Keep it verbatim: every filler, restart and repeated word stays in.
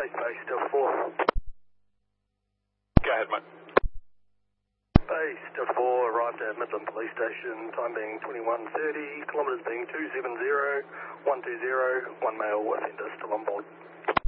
Police base to four. Go ahead, mate. Base to four, arrived at Midland Police Station, time being twenty-one thirty, kilometres being two seven zero, one two zero, one male offender still on board.